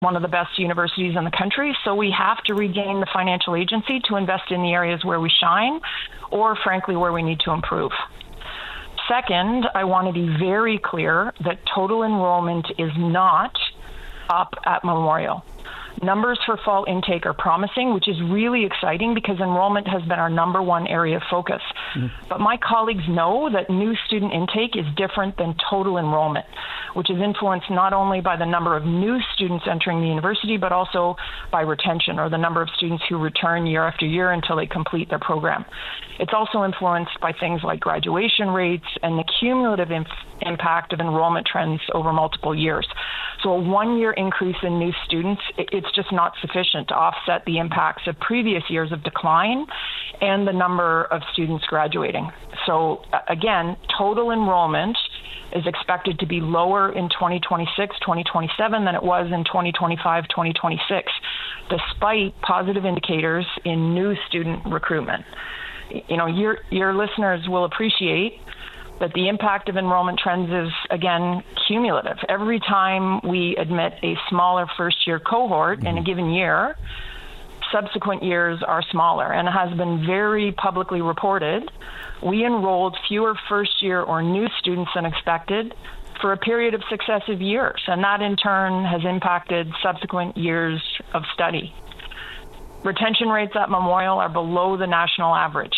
one of the best universities in the country, so we have to regain the financial agency to invest in the areas where we shine or, frankly, where we need to improve. Second, I want to be very clear that total enrollment is not up at Memorial. Numbers for fall intake are promising, which is really exciting because enrollment has been our number one area of focus. But my colleagues know that new student intake is different than total enrollment, which is influenced not only by the number of new students entering the university, but also by retention, or the number of students who return year after year until they complete their program. It's also influenced by things like graduation rates and the cumulative impact of enrollment trends over multiple years. So a one-year increase in new students, it's just not sufficient to offset the impacts of previous years of decline and the number of students graduating. So again, total enrollment is expected to be lower in 2026, 2027 than it was in 2025, 2026, despite positive indicators in new student recruitment. You know, your listeners will appreciate that the impact of enrollment trends is, again, cumulative. Every time we admit a smaller first-year cohort in a given year, subsequent years are smaller, and it has been very publicly reported. We enrolled fewer first-year or new students than expected for a period of successive years, and that in turn has impacted subsequent years of study. Retention rates at Memorial are below the national average.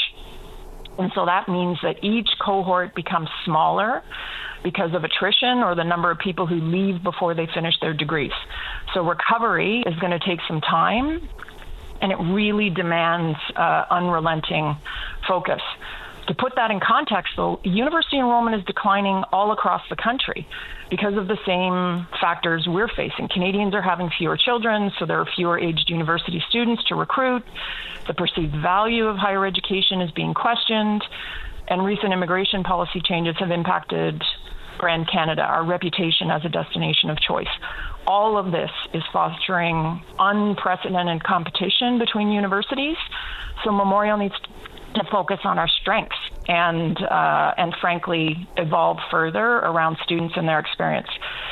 And so that means that each cohort becomes smaller because of attrition or the number of people who leave before they finish their degrees. So recovery is going to take some time, and it really demands unrelenting focus. To put that in context, though, university enrollment is declining all across the country because of the same factors we're facing. Canadians are having fewer children, so there are fewer aged university students to recruit. The perceived value of higher education is being questioned, and recent immigration policy changes have impacted Brand Canada, our reputation as a destination of choice. All of this is fostering unprecedented competition between universities, so Memorial needs to focus on our strengths and frankly evolve further around students and their experience.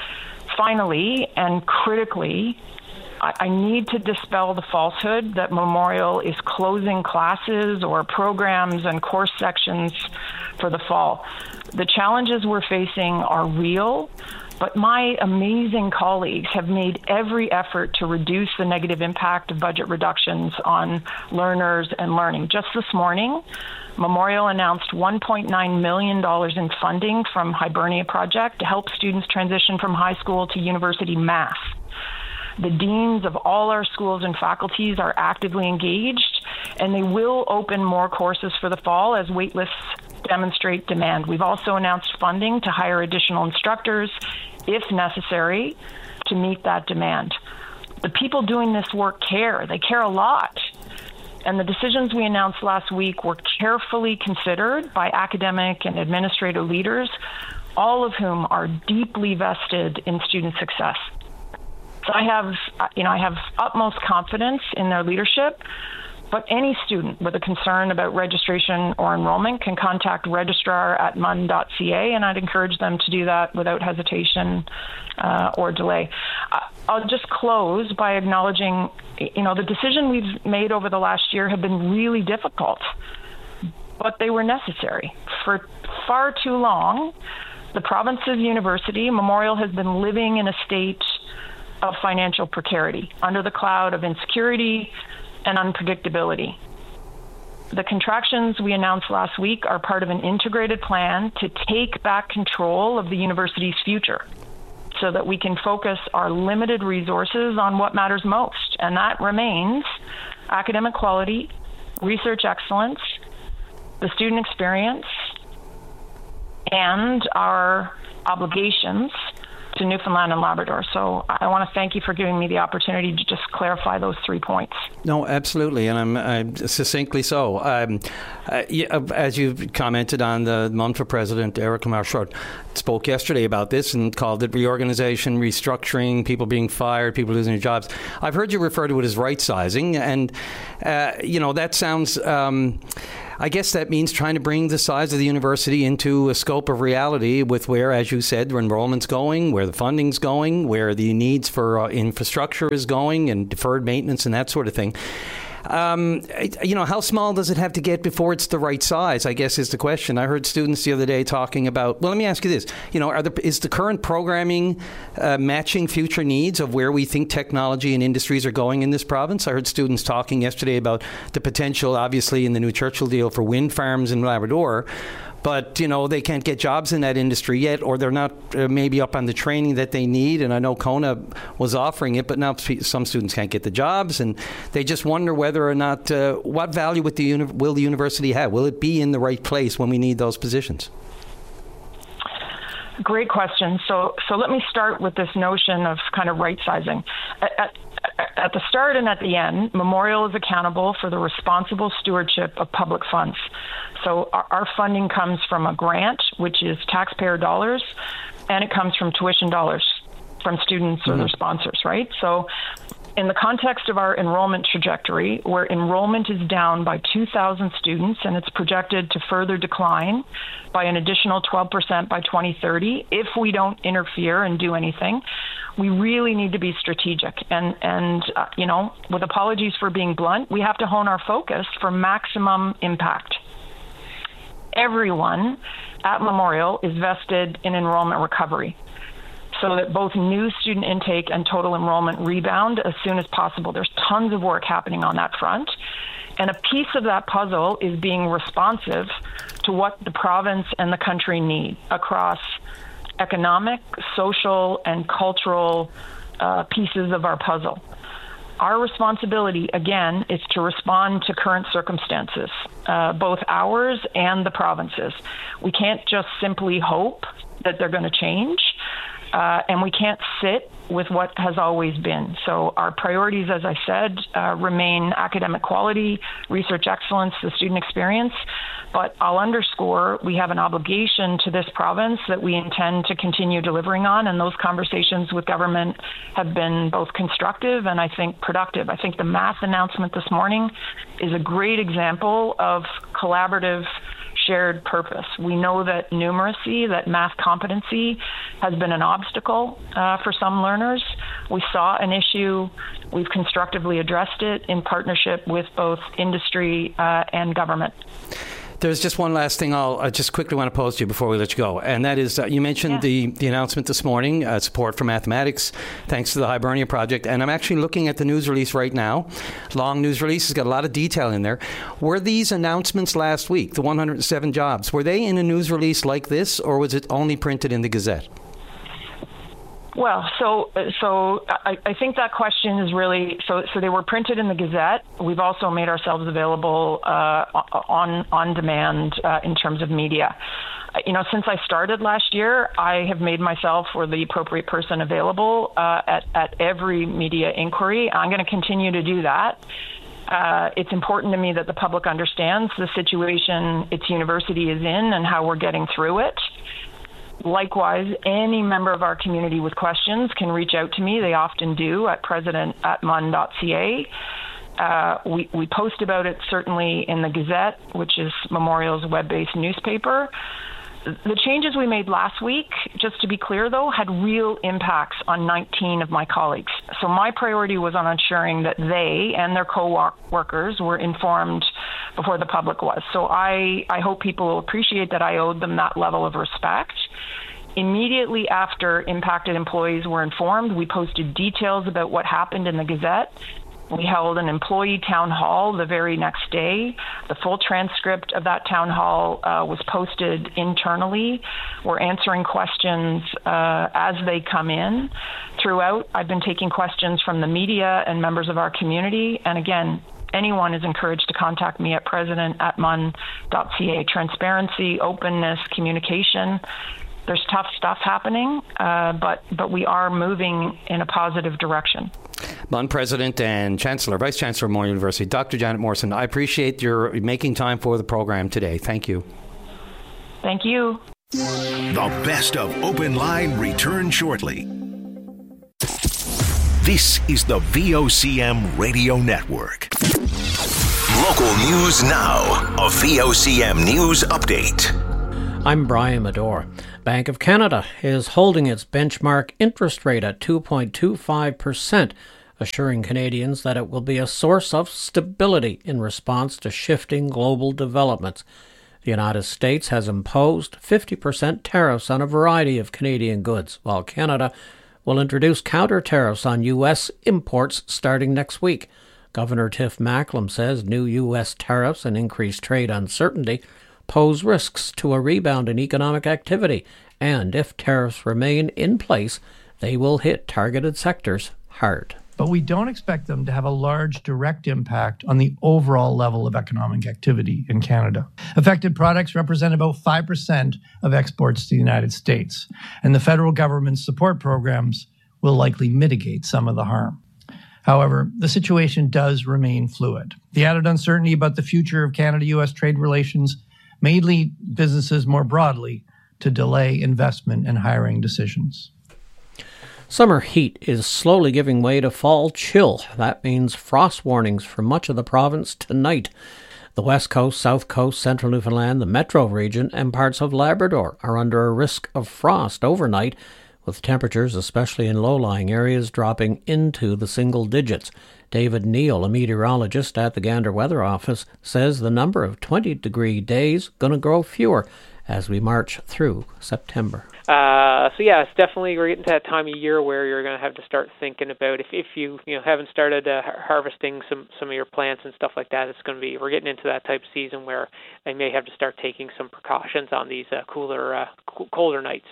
Finally, and critically, I need to dispel the falsehood that Memorial is closing classes or programs and course sections for the fall. The challenges we're facing are real, but my amazing colleagues have made every effort to reduce the negative impact of budget reductions on learners and learning. Just this morning, Memorial announced $1.9 million in funding from Hibernia Project to help students transition from high school to university math. The deans of all our schools and faculties are actively engaged, and they will open more courses for the fall as waitlists demonstrate demand. We've also announced funding to hire additional instructors, if necessary, to meet that demand. The people doing this work care. They care a lot. And the decisions we announced last week were carefully considered by academic and administrative leaders, all of whom are deeply vested in student success. So I have utmost confidence in their leadership, but any student with a concern about registration or enrollment can contact registrar@mun.ca, and I'd encourage them to do that without hesitation or delay. I'll just close by acknowledging, the decision we've made over the last year have been really difficult, but they were necessary. For far too long, the province's university, Memorial, has been living in a state of financial precarity under the cloud of insecurity and unpredictability. The contractions we announced last week are part of an integrated plan to take back control of the university's future so that we can focus our limited resources on what matters most, and that remains academic quality, research excellence, the student experience, and our obligations to Newfoundland and Labrador. So I want to thank you for giving me the opportunity to just clarify those 3 points. No, absolutely, and I'm succinctly so. As you commented on, the MUNFA president, Eric Lamarche, spoke yesterday about this and called it reorganization, restructuring, people being fired, people losing their jobs. I've heard you refer to it as right-sizing, and, that sounds... I guess that means trying to bring the size of the university into a scope of reality with where, as you said, enrollment's going, where the funding's going, where the needs for infrastructure is going and deferred maintenance and that sort of thing. How small does it have to get before it's the right size, I guess, is the question. I heard students the other day talking about, well, let me ask you this. Is the current programming matching future needs of where we think technology and industries are going in this province? I heard students talking yesterday about the potential, obviously, in the new Churchill deal for wind farms in Labrador. But, they can't get jobs in that industry yet, or they're not maybe up on the training that they need. And I know Kona was offering it, but now some students can't get the jobs. And they just wonder whether or not, what value will the university have? Will it be in the right place when we need those positions? Great question. So let me start with this notion of kind of right sizing. At the start and at the end, Memorial is accountable for the responsible stewardship of public funds. So our funding comes from a grant, which is taxpayer dollars, and it comes from tuition dollars from students or their sponsors, right? So in the context of our enrollment trajectory, where enrollment is down by 2,000 students and it's projected to further decline by an additional 12% by 2030, if we don't interfere and do anything, we really need to be strategic. And with apologies for being blunt, we have to hone our focus for maximum impact. Everyone at Memorial is vested in enrollment recovery, so that both new student intake and total enrollment rebound as soon as possible. There's tons of work happening on that front. And a piece of that puzzle is being responsive to what the province and the country need across economic, social, and cultural pieces of our puzzle. Our responsibility, again, is to respond to current circumstances, both ours and the province's. We can't just simply hope that they're going to change. And we can't sit with what has always been. So our priorities, as I said, remain academic quality, research excellence, the student experience. But I'll underscore, we have an obligation to this province that we intend to continue delivering on. And those conversations with government have been both constructive and I think productive. I think the math announcement this morning is a great example of collaborative shared purpose. We know that numeracy, that math competency, has been an obstacle for some learners. We saw an issue. We've constructively addressed it in partnership with both industry and government. There's just one last thing I just quickly want to pose to you before we let you go, and that is you mentioned the announcement this morning, support for mathematics, thanks to the Hibernia Project, and I'm actually looking at the news release right now. Long news release, has got a lot of detail in there. Were these announcements last week, the 107 jobs, were they in a news release like this, or was it only printed in the Gazette? Well, so I think that question is really, so they were printed in the Gazette. We've also made ourselves available on demand in terms of media. Since I started last year, I have made myself or the appropriate person available at every media inquiry. I'm going to continue to do that. It's important to me that the public understands the situation its university is in and how we're getting through it. Likewise, any member of our community with questions can reach out to me. They often do at president@mun.ca. We post about it certainly in the Gazette, which is Memorial's web-based newspaper. The changes we made last week, just to be clear though, had real impacts on 19 of my colleagues. So my priority was on ensuring that they and their co-workers were informed before the public was. So I hope people will appreciate that I owed them that level of respect. Immediately after impacted employees were informed, we posted details about what happened in the Gazette. We held an employee town hall the very next day. The full transcript of that town hall was posted internally. We're answering questions as they come in. Throughout, I've been taking questions from the media and members of our community. And again, anyone is encouraged to contact me at president@mun.ca. Transparency, openness, communication. There's tough stuff happening, but we are moving in a positive direction. MUN President and Vice Chancellor of Memorial University, Dr. Janet Morrison, I appreciate your making time for the program today. Thank you. Thank you. The best of Open Line returns shortly. This is the VOCM Radio Network. Local news now. A VOCM news update. I'm Brian Medore. Bank of Canada is holding its benchmark interest rate at 2.25%, assuring Canadians that it will be a source of stability in response to shifting global developments. The United States has imposed 50% tariffs on a variety of Canadian goods, while Canada will introduce counter tariffs on U.S. imports starting next week. Governor Tiff Macklem says new U.S. tariffs and increased trade uncertainty pose risks to a rebound in economic activity, and if tariffs remain in place, they will hit targeted sectors hard. But we don't expect them to have a large direct impact on the overall level of economic activity in Canada. Affected products represent about 5% of exports to the United States, and the federal government's support programs will likely mitigate some of the harm. However, the situation does remain fluid. The added uncertainty about the future of Canada-U.S. trade relations may lead businesses more broadly to delay investment and hiring decisions. Summer heat is slowly giving way to fall chill. That means frost warnings for much of the province tonight. The West Coast, South Coast, Central Newfoundland, the Metro region, and parts of Labrador are under a risk of frost overnight, with temperatures, especially in low-lying areas, dropping into the single digits. David Neal, a meteorologist at the Gander Weather Office, says the number of 20-degree days going to grow fewer as we march through September. It's definitely we're getting to that time of year where you're going to have to start thinking about if you haven't started harvesting some of your plants and stuff like that. We're getting into that type of season where I may have to start taking some precautions on these colder nights.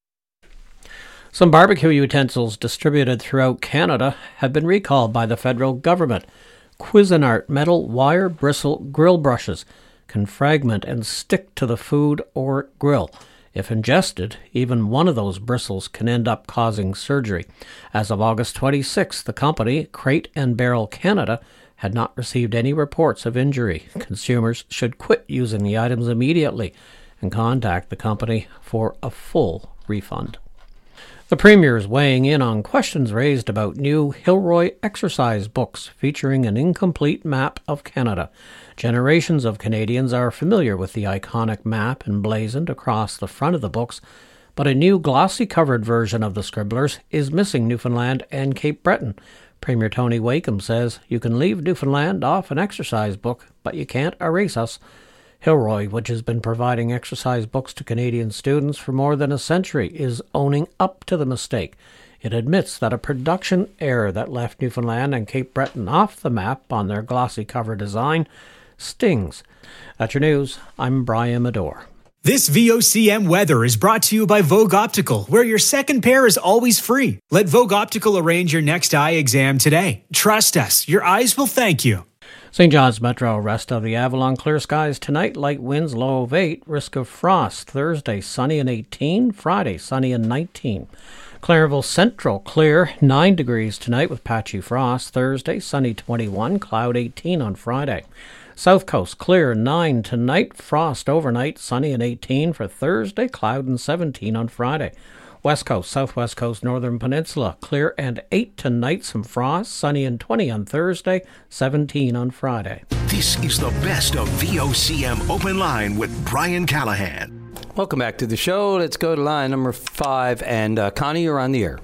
Some barbecue utensils distributed throughout Canada have bbeen recalled by the federal government. Cuisinart metal wire bristle grill brushes can fragment and stick to the food or grill. If ingested, even one of those bristles can end up causing surgery. As of August 26th, the company, Crate and Barrel Canada, had not received any reports of injury. Consumers should quit using the items immediately and contact the company for a full refund. The Premier is weighing in on questions raised about new Hilroy exercise books featuring an incomplete map of Canada. Generations of Canadians are familiar with the iconic map emblazoned across the front of the books, but a new glossy-covered version of the scribblers is missing Newfoundland and Cape Breton. Premier Tony Wakeham says you can leave Newfoundland off an exercise book, but you can't erase us. Hilroy, which has been providing exercise books to Canadian students for more than a century, is owning up to the mistake. It admits that a production error that left Newfoundland and Cape Breton off the map on their glossy cover design stings. That's your news. I'm Brian Medore. This VOCM weather is brought to you by Vogue Optical, where your second pair is always free. Let Vogue Optical arrange your next eye exam today. Trust us, your eyes will thank you. St. John's Metro, rest of the Avalon, clear skies tonight, light winds, low of 8, risk of frost. Thursday, sunny and 18, Friday, sunny and 19. Clarenville Central, clear, 9 degrees tonight with patchy frost. Thursday, sunny 21, cloud 18 on Friday. South Coast, clear, 9 tonight, frost overnight, sunny and 18 for Thursday, cloud and 17 on Friday. West Coast, Southwest Coast, Northern Peninsula, clear and 8 tonight, some frost, sunny and 20 on Thursday, 17 on Friday. This is the best of VOCM Open Line with Brian Callahan. Welcome back to the show. Let's go to line number 5. And Connie, you're on the air.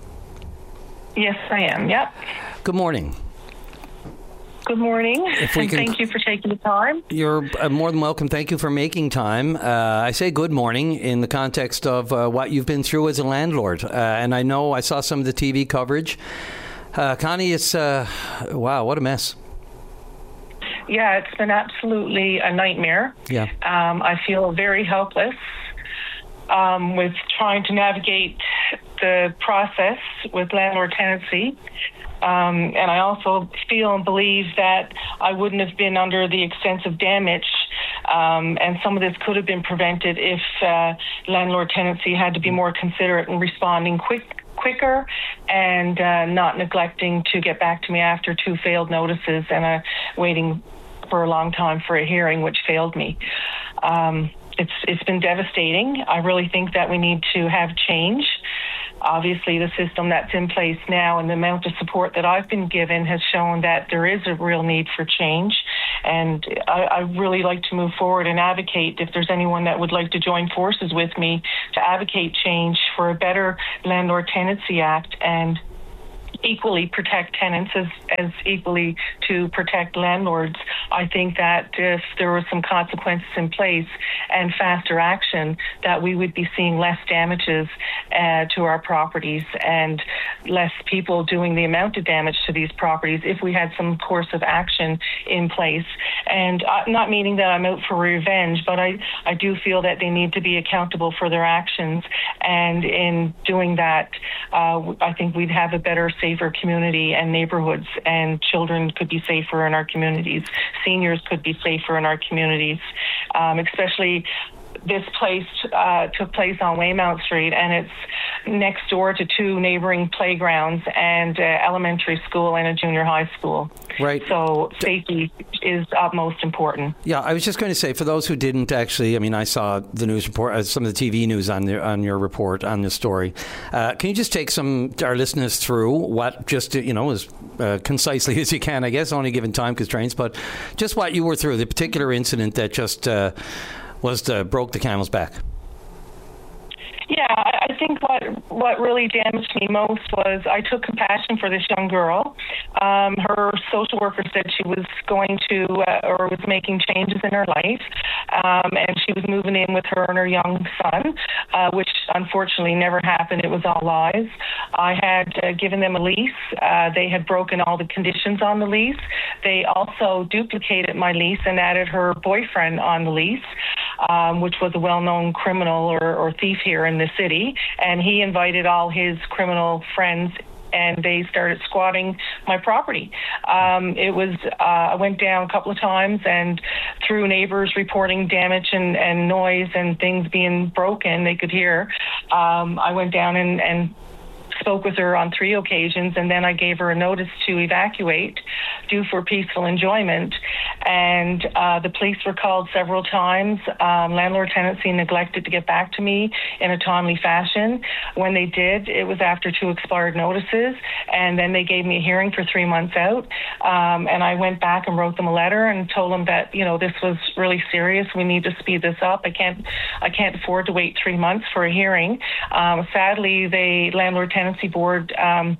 Yes, I am. Yep. Good morning. Good morning, and thank you for taking the time. You're more than welcome. Thank you for making time. I say good morning in the context of what you've been through as a landlord. And I know I saw some of the TV coverage. Connie, it's, wow, what a mess. Yeah, it's been absolutely a nightmare. Yeah. I feel very helpless with trying to navigate the process with landlord tenancy. And I also feel and believe that I wouldn't have been under the extensive damage, and some of this could have been prevented if landlord tenancy had to be more considerate in responding quicker and not neglecting to get back to me after 2 failed notices and waiting for a long time for a hearing, which failed me. It's been devastating. I really think that we need to have change. Obviously, the system that's in place now and the amount of support that I've been given has shown that there is a real need for change. And I really like to move forward and advocate, if there's anyone that would like to join forces with me, to advocate change for a better Landlord Tenancy Act and equally protect tenants as equally to protect landlords. I think that if there were some consequences in place and faster action, that we would be seeing less damages to our properties and less people doing the amount of damage to these properties if we had some course of action in place. And not meaning that I'm out for revenge, but I do feel that they need to be accountable for their actions. And in doing that, I think we'd have a better, safer community and neighborhoods, and children could be safer in our communities. Seniors could be safer in our communities, especially this place took place on Waymount Street, and it's next door to two neighboring playgrounds and elementary school and a junior high school. Right. So safety is utmost important. Yeah, I was just going to say, for those who didn't actually, I mean, I saw the news report, some of the TV news on your report on the story. Can you just take our listeners through what, just as concisely as you can, I guess, only given time constraints, but just what you were through, the particular incident that just broke the camel's back? Yeah, I think what really damaged me most was I took compassion for this young girl. Her social worker said she was going to or was making changes in her life, and she was moving in with her and her young son, which unfortunately never happened. It was all lies. I had given them a lease. They had broken all the conditions on the lease. They also duplicated my lease and added her boyfriend on the lease, which was a well-known criminal or thief here in the city, and he invited all his criminal friends, and they started squatting my property. I went down a couple of times, and through neighbors reporting damage and noise and things being broken, they could hear. I went down and spoke with her on 3 occasions, and then I gave her a notice to evacuate due for peaceful enjoyment. And the police were called several times. Landlord Tenancy neglected to get back to me in a timely fashion. When they did, it was after 2 expired notices, and then they gave me a hearing for 3 months out. And I went back and wrote them a letter and told them that, this was really serious. We need to speed this up. I can't afford to wait 3 months for a hearing. Sadly, the Landlord Tenancy Board,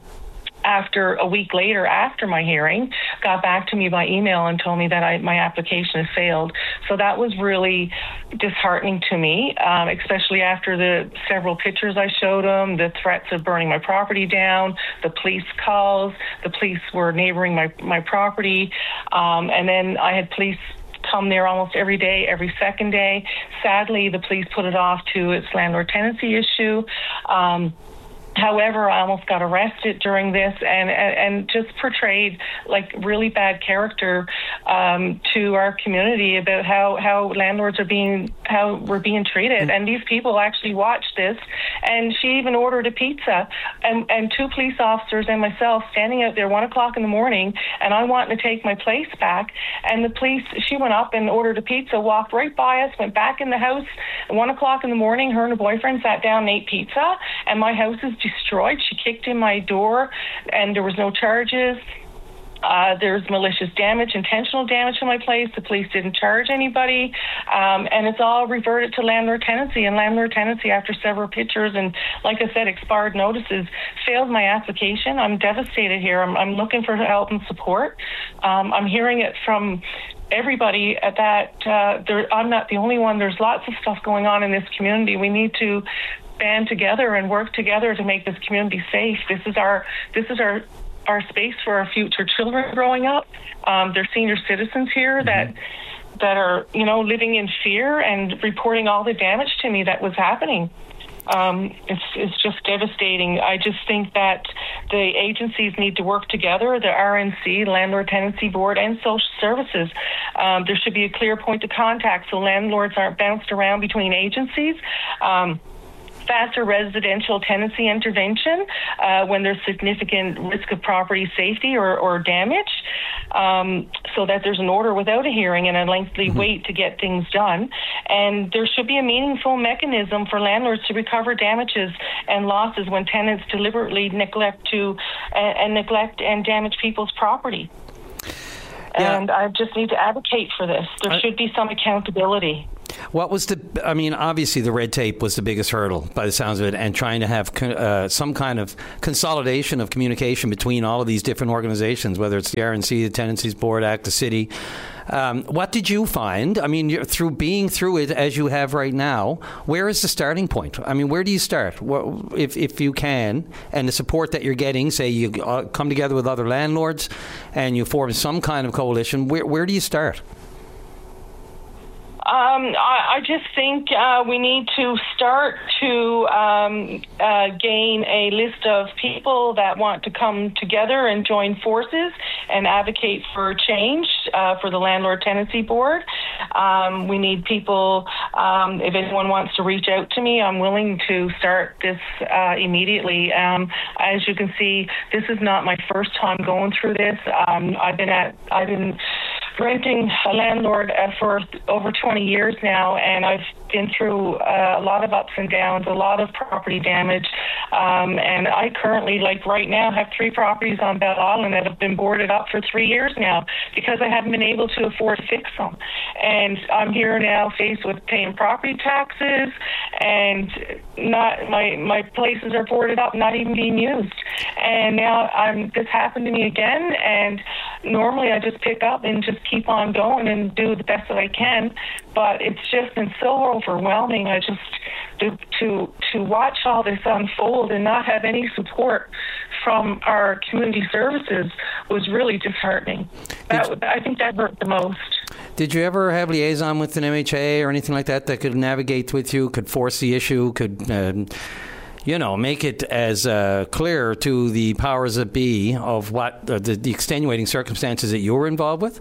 after a week later, after my hearing, got back to me by email and told me that my application has failed. So that was really disheartening to me, especially after the several pictures I showed them, the threats of burning my property down, the police calls. The police were neighboring my property, and then I had police come there almost every day, every second day. Sadly, the police put it off to its landlord tenancy issue. However, I almost got arrested during this and just portrayed like really bad character to our community about how landlords how we're being treated. And these people actually watched this, and she even ordered a pizza, and 2 police officers and myself standing out there 1 o'clock in the morning, and I wanting to take my place back. And the police, she went up and ordered a pizza, walked right by us, went back in the house at 1 o'clock in the morning. Her and her boyfriend sat down and ate pizza, and my house is destroyed. She kicked in my door, and there was no charges. There's malicious damage, intentional damage to my place. The police didn't charge anybody, and it's all reverted to landlord tenancy. And landlord tenancy, after several pictures and, like I said, expired notices, failed my application. I'm devastated here. I'm looking for help and support. I'm hearing it from everybody at that. I'm not the only one. There's lots of stuff going on in this community. We need to band together and work together to make this community safe. This is our space for our future children growing up. There's senior citizens here that are, living in fear and reporting all the damage to me that was happening. It's just devastating. I just think that the agencies need to work together, the RNC, Landlord Tenancy Board, and social services. There should be a clear point of contact so landlords aren't bounced around between agencies. Faster residential tenancy intervention when there's significant risk of property safety or damage, so that there's an order without a hearing and a lengthy wait to get things done. And there should be a meaningful mechanism for landlords to recover damages and losses when tenants deliberately neglect and damage people's property. And I just need to advocate for this. There should be some accountability. What was obviously the red tape was the biggest hurdle by the sounds of it, and trying to have some kind of consolidation of communication between all of these different organizations, whether it's the RNC, the Tenancies Board Act, the city. What did you find? I mean, through being through it as you have right now, where is the starting point? I mean, where do you start? If you can, and the support that you're getting, say you come together with other landlords and you form some kind of coalition, where do you start? I just think we need to start to gain a list of people that want to come together and join forces and advocate for change for the Landlord Tenancy Board. We need people, if anyone wants to reach out to me, I'm willing to start this immediately. As you can see, this is not my first time going through this. I've been renting a landlord for over 20 years now, and I've been through a lot of ups and downs, a lot of property damage, and I currently, right now, have 3 properties on Bell Island that have been boarded up for 3 years now because I haven't been able to afford to fix them. And I'm here now faced with paying property taxes, and not my places are boarded up, not even being used. And now this happened to me again, and normally I just pick up and just keep on going and do the best that I can, but it's just been so overwhelming. I just to watch all this unfold and not have any support from our community services was really disheartening. I think that hurt the most. Did you ever have liaison with an MHA or anything like that could navigate with you, could force the issue, could make it as clear to the powers that be of what the extenuating circumstances that you were involved with?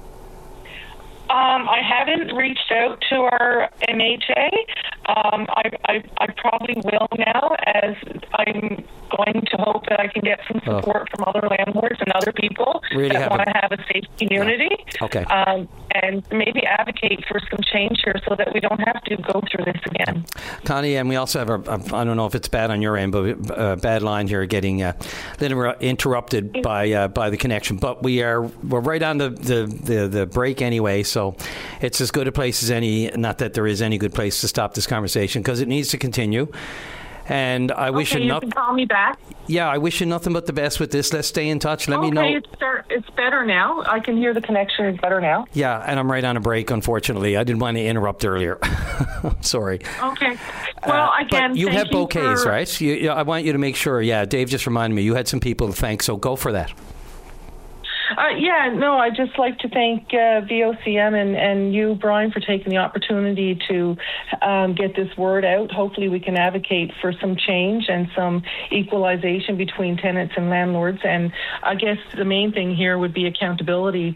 I haven't reached out to our MHA. I probably will now, as I'm going to hope that I can get some support from other landlords and other people that want to have a safe community. Yeah. Okay. And maybe advocate for some change here so that we don't have to go through this again. Connie, and we also have I don't know if it's bad on your end, but a bad line here, getting interrupted by the connection. But we're right on the break anyway, so it's as good a place as any. Not that there is any good place to stop this conversation, because it needs to continue. And I wish you nothing. Can call me back. Yeah, I wish you nothing but the best with this. Let's stay in touch. Let me know. It's better now. I can hear the connection is better now. Yeah, and I'm right on a break, unfortunately. I didn't want to interrupt earlier. Sorry. Okay. Well, again, but you have bouquets, right? I want you to make sure. Yeah, Dave just reminded me. You had some people to thank, so go for that. I'd just like to thank VOCM and you, Brian, for taking the opportunity to get this word out. Hopefully we can advocate for some change and some equalization between tenants and landlords. And I guess the main thing here would be accountability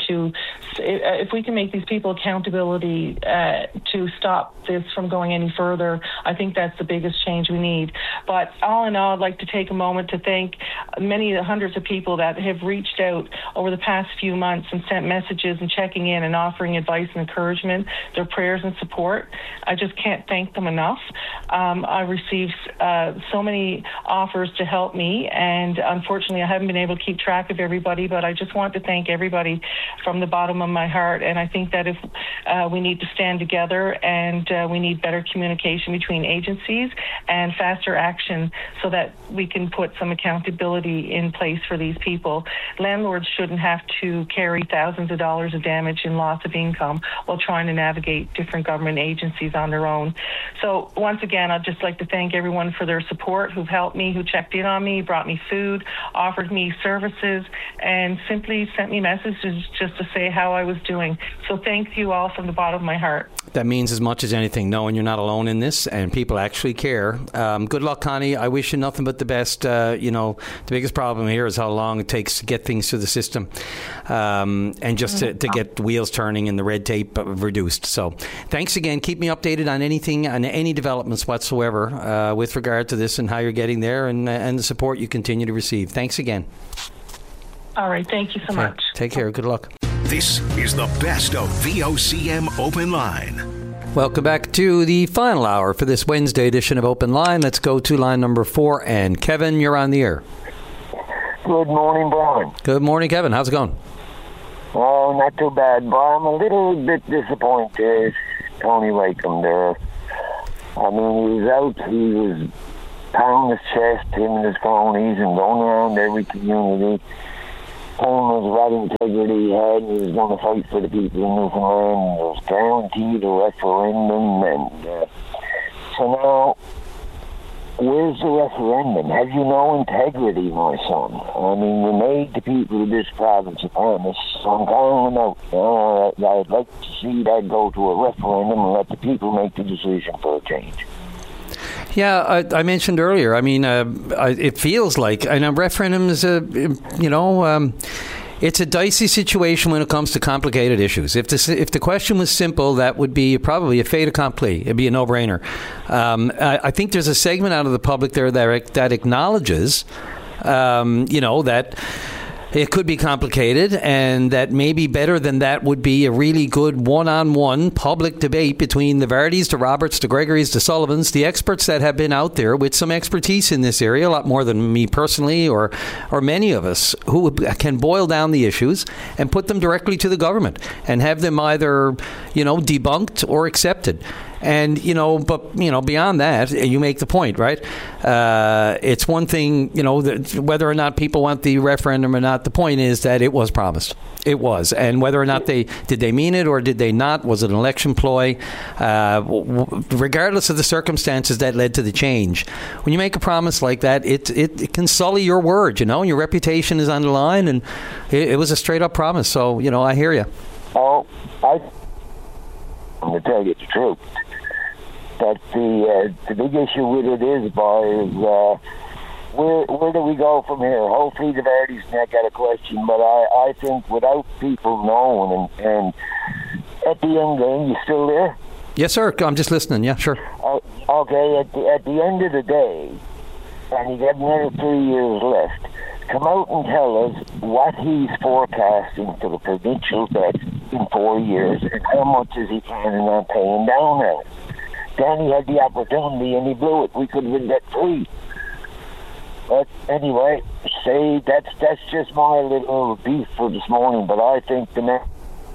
if we can make these people accountability to stop this from going any further. I think that's the biggest change we need. But all in all, I'd like to take a moment to thank many of the hundreds of people that have reached out over the past few months and sent messages and checking in and offering advice and encouragement, their prayers and support. I just can't thank them enough. I received so many offers to help me, and unfortunately I haven't been able to keep track of everybody, but I just want to thank everybody from the bottom of my heart. And I think that if we need to stand together, and we need better communication between agencies and faster action so that we can put some accountability in place for these people. Landlords shouldn't have to carry thousands of dollars of damage and loss of income while trying to navigate different government agencies on their own. So once again, I'd just like to thank everyone for their support, who've helped me, who checked in on me, brought me food, offered me services, and simply sent me messages just to say how I was doing. So thank you all from the bottom of my heart. That means as much as anything, knowing you're not alone in this and people actually care. Good luck, Connie. I wish you nothing but the best. The biggest problem here is how long it takes to get things through the system, and just to get the wheels turning and the red tape reduced. So thanks again. Keep me updated on anything, on any developments whatsoever with regard to this and how you're getting there, and the support you continue to receive. Thanks again. All right. Thank you so much. Take care. Good luck. This is the best of VOCM Open Line. Welcome back to the final hour for this Wednesday edition of Open Line. Let's go to line number 4. And Kevin, you're on the air. Good morning, Brian. Good morning, Kevin. How's it going? Oh, not too bad, but I'm a little bit disappointed. Tony Wakeham there. I mean, he was out, he was pounding his chest, him and his cronies, and going around every community, telling us what integrity he had, and he was going to fight for the people in Newfoundland, and was guaranteed a referendum, and so now, where's the referendum? Have you no integrity, my son? I mean, you made the people of this province a promise, so I'm calling them out. You know, I'd like to see that go to a referendum and let the people make the decision for a change. Yeah, I mentioned earlier, I mean, it feels like, and a referendum is it's a dicey situation when it comes to complicated issues. If the question was simple, that would be probably a fait accompli. It'd be a no-brainer. I think there's a segment out of the public there that acknowledges, that it could be complicated, and that maybe better than that would be a really good one-on-one public debate between the Vardys, the Roberts, the Gregorys, the Sullivans, the experts that have been out there with some expertise in this area, a lot more than me personally or many of us, who can boil down the issues and put them directly to the government and have them either, debunked or accepted. And, beyond that, you make the point, right? It's one thing, whether or not people want the referendum or not, the point is that it was promised. It was. And whether or not did they mean it or did they not? Was it an election ploy? Regardless of the circumstances that led to the change, when you make a promise like that, it can sully your word, your reputation is on the line, and it was a straight up promise. So, I hear you. Oh, I'm going to tell you the truth. But the big issue with it is, where do we go from here? Hopefully the Vardys not got a question, but I think without people knowing, and at the end game, you still there? Yes, sir. I'm just listening. Yeah, sure. Okay, at the end of the day, and you got another 3 years left, come out and tell us what he's forecasting for the provincial debt in 4 years, and how much is he planning on paying down on it. Then he had the opportunity and he blew it. We could have been debt free. But anyway, that's just my little beef for this morning. But I think the next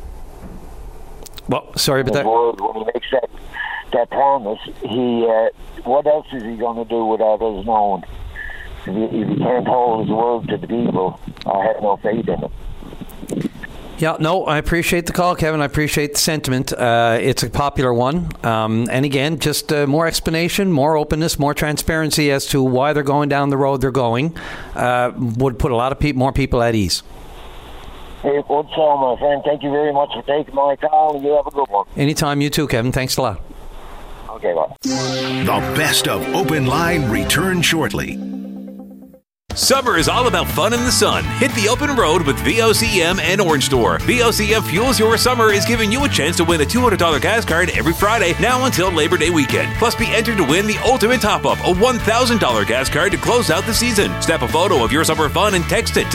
sorry about that. When he makes that promise, what else is he going to do without us knowing? If he can't hold his word to the people, I have no faith in him. Yeah, no, I appreciate the call, Kevin. I appreciate the sentiment. It's a popular one. And again, just more explanation, more openness, more transparency as to why they're going down the road they're going would put a lot of more people at ease. Hey, good so, my friend. Thank you very much for taking my call, and you have a good one. Anytime, you too, Kevin. Thanks a lot. Okay, bye. The best of Open Line returns shortly. Summer is all about fun in the sun. Hit the open road with VOCM and Orange Store. VOCM Fuels Your Summer is giving you a chance to win a $200 gas card every Friday now until Labor Day weekend. Plus, be entered to win the ultimate top-up, a $1,000 gas card to close out the season. Snap a photo of your summer fun and text it to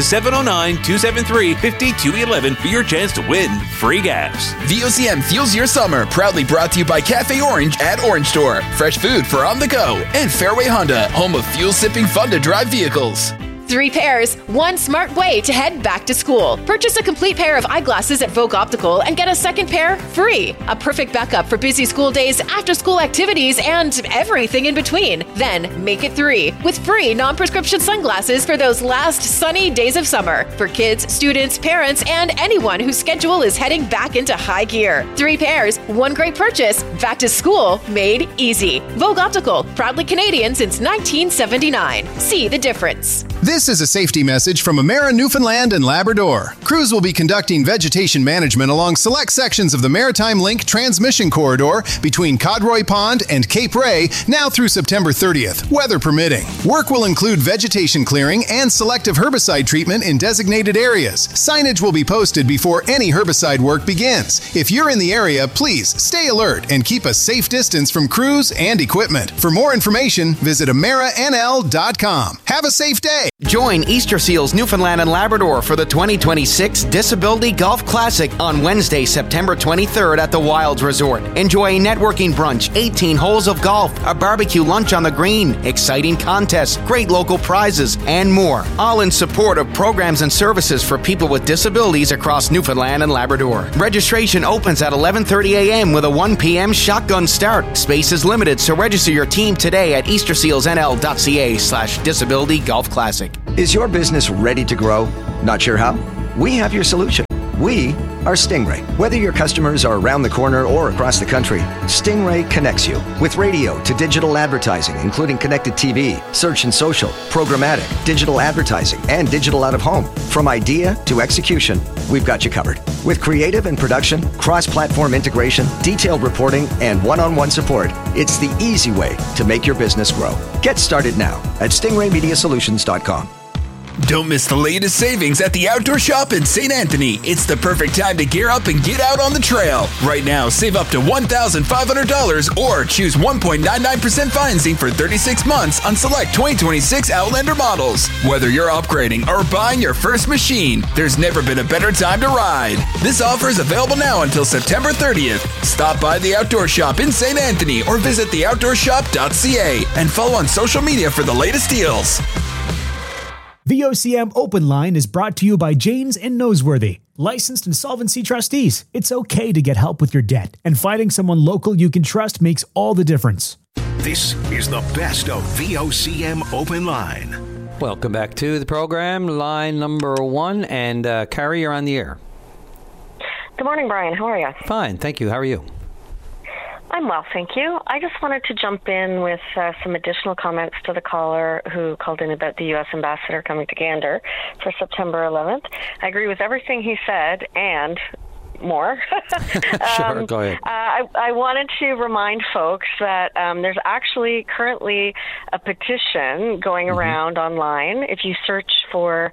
709-273-5211 for your chance to win free gas. VOCM Fuels Your Summer, proudly brought to you by Cafe Orange at Orange Store. Fresh food for on the go. And Fairway Honda, home of fuel-sipping fun-to-drive vehicles. 3 pairs, 1 smart way to head back to school. Purchase a complete pair of eyeglasses at Vogue Optical and get a second pair free. A perfect backup for busy school days, after-school activities, and everything in between. Then make it 3 with free non-prescription sunglasses for those last sunny days of summer for kids, students, parents, and anyone whose schedule is heading back into high gear. 3 pairs, 1 great purchase. Back to school made easy. Vogue Optical, proudly Canadian since 1979. See the difference. This is a safety message from Emera Newfoundland and Labrador. Crews will be conducting vegetation management along select sections of the Maritime Link transmission corridor between Codroy Pond and Cape Ray now through September 30th, weather permitting. Work will include vegetation clearing and selective herbicide treatment in designated areas. Signage will be posted before any herbicide work begins. If you're in the area, please stay alert and keep a safe distance from crews and equipment. For more information, visit emeranl.com. Have a safe day. Join Easter Seals Newfoundland and Labrador for the 2026 Disability Golf Classic on Wednesday, September 23rd at the Wilds Resort. Enjoy a networking brunch, 18 holes of golf, a barbecue lunch on the green, exciting contests, great local prizes, and more. All in support of programs and services for people with disabilities across Newfoundland and Labrador. Registration opens at 11:30 a.m. with a 1 p.m. shotgun start. Space is limited, so register your team today at eastersealsnl.ca/disability golf classic. Is your business ready to grow? Not sure how? We have your solution. We are Stingray. Whether your customers are around the corner or across the country, Stingray connects you with radio to digital advertising, including connected TV, search and social, programmatic, digital advertising, and digital out-of-home. From idea to execution, we've got you covered. With creative and production, cross-platform integration, detailed reporting, and one-on-one support, it's the easy way to make your business grow. Get started now at stingraymediasolutions.com. Don't miss the latest savings at the Outdoor Shop in St. Anthony. It's the perfect time to gear up and get out on the trail. Right now, save up to $1,500 or choose 1.99% financing for 36 months on select 2026 Outlander models. Whether you're upgrading or buying your first machine, there's never been a better time to ride. This offer is available now until September 30th. Stop by the Outdoor Shop in St. Anthony or visit theoutdoorshop.ca and follow on social media for the latest deals. VOCM Open Line is brought to you by Janes and Noseworthy. Licensed insolvency trustees. It's okay to get help with your debt, and finding someone local you can trust makes all the difference. This is the best of VOCM Open Line. Welcome back to the program, line number 1. And Carrie, you're on the air. Good morning, Brian. How are you? Fine, thank you. How are you? I'm well, thank you. I just wanted to jump in with some additional comments to the caller who called in about the U.S. ambassador coming to Gander for September 11th. I agree with everything he said and more. Sure, go ahead. I wanted to remind folks that there's actually currently a petition going around online. If you search for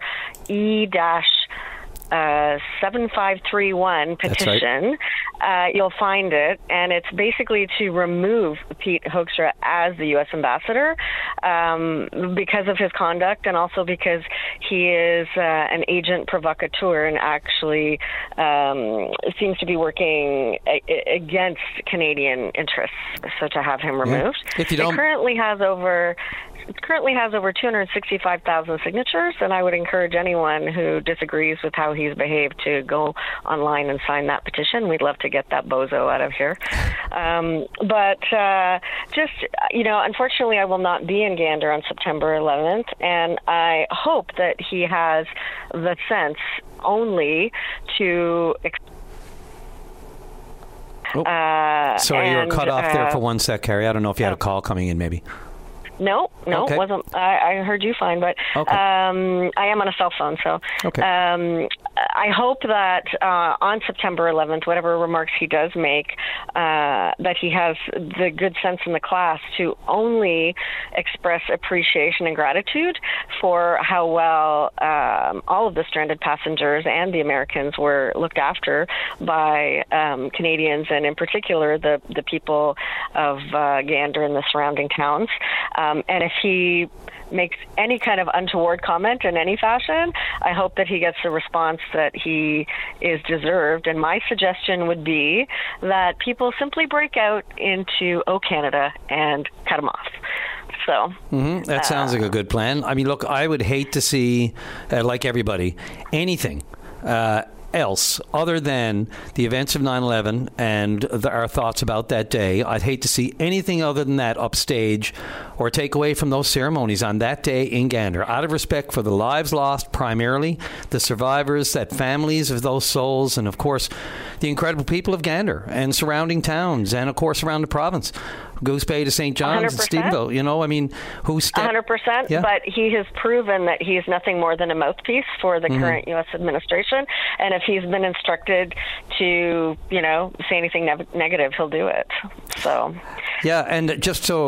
E-7531 petition, you'll find it, and it's basically to remove Pete Hoekstra as the U.S. ambassador because of his conduct, and also because he is an agent provocateur and actually seems to be working against Canadian interests. So to have him removed, If you don't... It currently has over 265,000 signatures, and I would encourage anyone who disagrees with how he's behaved to go online and sign that petition. We'd love to get that bozo out of here. Unfortunately, I will not be in Gander on September 11th, and I hope that he has the sense only to... Sorry, you were cut off there for one sec, Carrie. I don't know if you had a call coming in, maybe. No, okay. It wasn't. I heard you fine, but okay. I am on a cell phone, so okay. I hope that on September 11th, whatever remarks he does make, that he has the good sense in the class to only express appreciation and gratitude for how well all of the stranded passengers and the Americans were looked after by Canadians, and in particular the people of Gander and the surrounding towns. And if he makes any kind of untoward comment in any fashion, I hope that he gets the response that he is deserved. And my suggestion would be that people simply break out into O Canada and cut him off. So that sounds like a good plan. I mean, look, I would hate to see, like everybody, anything else other than the events of 9/11 and our thoughts about that day. I'd hate to see anything other than that upstage or take away from those ceremonies on that day in Gander, out of respect for the lives lost, primarily the survivors, that families of those souls, and of course the incredible people of Gander and surrounding towns, and of course around the province. Goose Bay to St. John's 100%. And Stephenville, you know, I mean, who's 100%, yeah. But he has proven that he is nothing more than a mouthpiece for the current U.S. administration, and if he's been instructed to, you know, say anything negative, he'll do it. So, yeah, and just so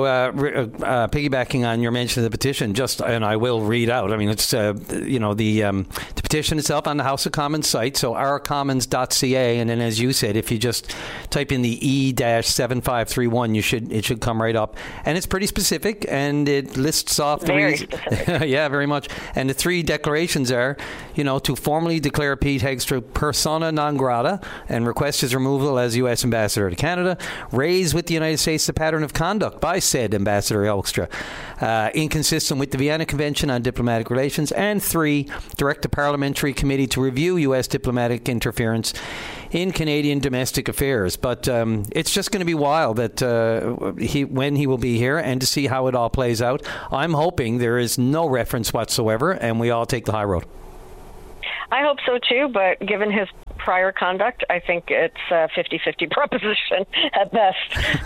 piggybacking on your mention of the petition, and I will read out. I mean, it's the petition itself on the House of Commons site, so ourcommons.ca, and then as you said, if you just type in the E-7531, it should come right up. And it's pretty specific, and it lists off very specific. Yeah, very much. And the 3 declarations are, to formally declare Pete Hegstra persona non grata and request his removal as U.S. Ambassador to Canada, raise with the United States the pattern of conduct by said Ambassador Hegstra, inconsistent with the Vienna Convention on Diplomatic Relations, and 3, direct the Parliamentary Committee to review U.S. diplomatic interference in Canadian domestic affairs. But it's just going to be wild that when he will be here and to see how it all plays out. I'm hoping there is no reference whatsoever and we all take the high road. I hope so too, but given his prior conduct, I think it's a 50-50 proposition at best.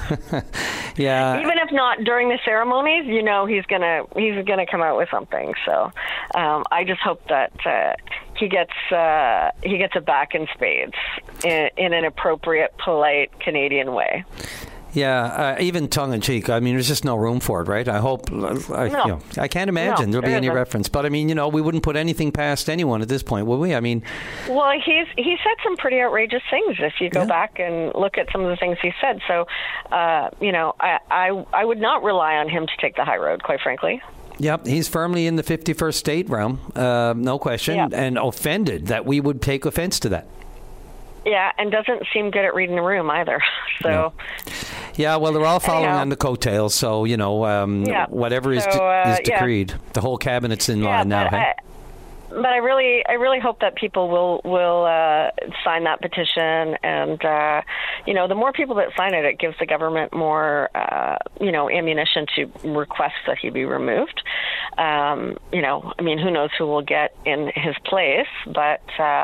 Yeah. Even if not during the ceremonies, he's gonna come out with something. So I just hope that he gets it back in spades in an appropriate, polite Canadian way. Yeah, even tongue-in-cheek. I mean, there's just no room for it, right? I hope. I can't imagine there'll be any reference. But, I mean, we wouldn't put anything past anyone at this point, would we? I mean... Well, he said some pretty outrageous things if you go back and look at some of the things he said. So, I would not rely on him to take the high road, quite frankly. Yep, he's firmly in the 51st state realm, no question, and offended that we would take offense to that. Yeah, and doesn't seem good at reading the room either. So, no. Yeah, well, they're all following on the coattails, so whatever is decreed, the whole cabinet's in line now. But I really hope that people will sign that petition, and the more people that sign it, it gives the government more ammunition to request that he be removed. Who knows who will get in his place, but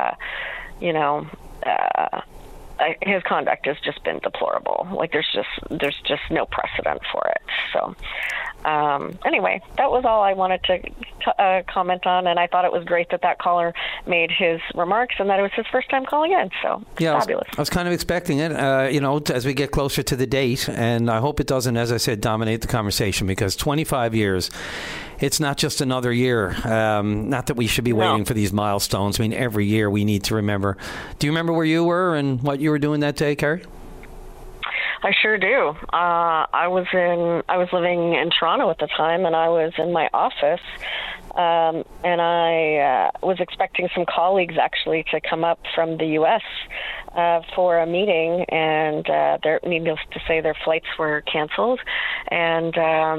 his conduct has just been deplorable. Like there's just no precedent for it. So anyway, that was all I wanted to comment on, and I thought it was great that caller made his remarks and that it was his first time calling in. So fabulous. I was kind of expecting it, as we get closer to the date, and I hope it doesn't, as I said, dominate the conversation, because 25 years. It's not just another year. Not that we should be waiting for these milestones. I mean, every year we need to remember. Do you remember where you were and what you were doing that day, Carrie? I sure do. I was living in Toronto at the time, and I was in my office, and I was expecting some colleagues actually to come up from the U.S. For a meeting, and needless to say, their flights were canceled. And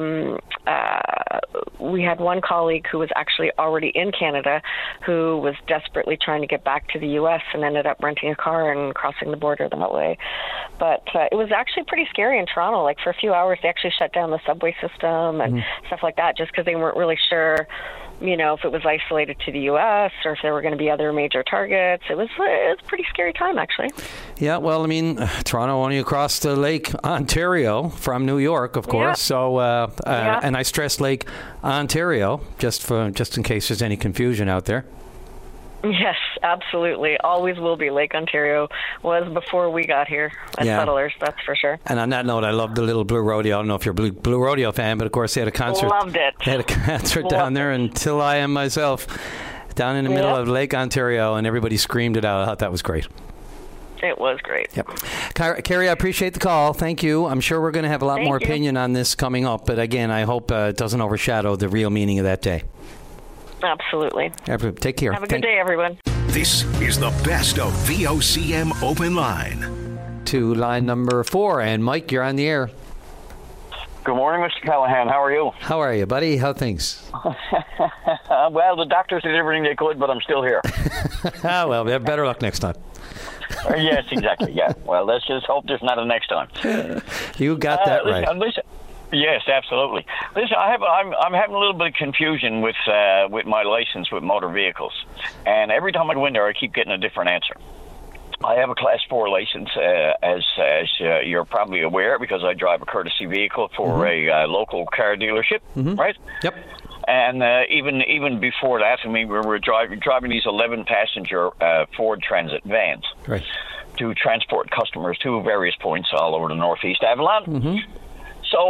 we had one colleague who was actually already in Canada who was desperately trying to get back to the U.S. and ended up renting a car and crossing the border that way. But it was actually pretty scary in Toronto. Like for a few hours, they actually shut down the subway system and stuff like that, just because they weren't really sure, if it was isolated to the U.S. or if there were going to be other major targets. It was a pretty scary time, actually. Yeah, well, I mean, Toronto only across the Lake Ontario from New York, of course. So, and I stress Lake Ontario just in case there's any confusion out there. Yes, absolutely. Always will be. Lake Ontario was before we got here as settlers, that's for sure. And on that note, I love the Little Blue Rodeo. I don't know if you're a Blue Rodeo fan, but of course they had a concert. Loved it. They had a concert down there until I am myself, down in the middle of Lake Ontario, and everybody screamed it out. I thought that was great. It was great. Yep. Carrie, I appreciate the call. Thank you. I'm sure we're going to have a lot more opinion on this coming up, but again, I hope it doesn't overshadow the real meaning of that day. Absolutely. Take care. Have a good day, everyone. This is the best of VOCM Open Line. To line number 4, and Mike, you're on the air. Good morning, Mr. Callahan. How are you? How are you, buddy? How things? Well, the doctors did everything they could, but I'm still here. Well, we have better luck next time. Yes, exactly. Yeah. Well, let's just hope there's not a next time. You got that right. Listen, yes, absolutely. Listen, I'm having a little bit of confusion with my license with motor vehicles, and every time I go in there, I keep getting a different answer. I have a Class 4 license, as you're probably aware, because I drive a courtesy vehicle for a local car dealership, right? Yep. And even before that, I mean, we were driving these 11-passenger Ford Transit vans to transport customers to various points all over the Northeast Avalon. So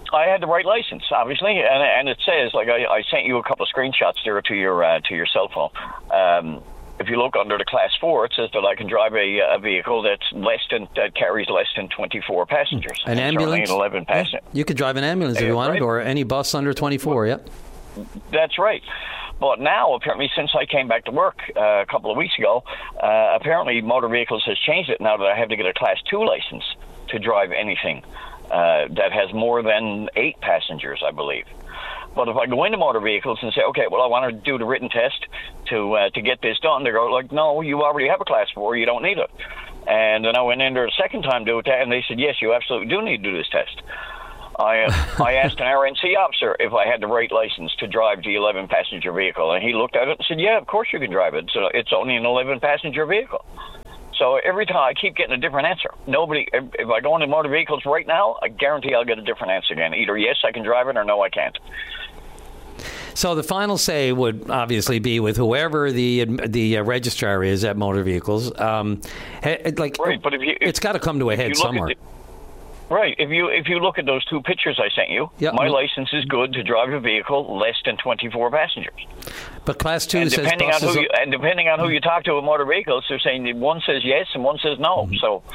I had the right license, obviously, and it says, like I sent you a couple of screenshots there to your cell phone. If you look under the Class 4, it says that I can drive a vehicle that carries less than 24 passengers. An ambulance? 11 passengers. Yeah. You could drive an ambulance if you wanted, or any bus under 24, yep. That's right. But now, apparently, since I came back to work a couple of weeks ago, apparently Motor Vehicles has changed it now that I have to get a Class 2 license to drive anything that has more than 8 passengers, I believe. But if I go into Motor Vehicles and say, okay, well, I want to do the written test to get this done, they go like, no, you already have a Class 4, you don't need it. And then I went in there the second time to do it, and they said, yes, you absolutely do need to do this test. I asked an RNC officer if I had the right license to drive the 11-passenger vehicle, and he looked at it and said, yeah, of course you can drive it. So it's only an 11-passenger vehicle. So every time I keep getting a different answer. If I go into Motor Vehicles right now, I guarantee I'll get a different answer again. Either yes, I can drive it, or no, I can't. So the final say would obviously be with whoever the registrar is at Motor Vehicles. Right, but it's got to come to a head somewhere. Right. If you look at those 2 pictures I sent you, my license is good to drive a vehicle less than 24 passengers. But Class 2 says depending on who you talk to at Motor Vehicles, they're saying one says yes and one says no. Mm-hmm. So.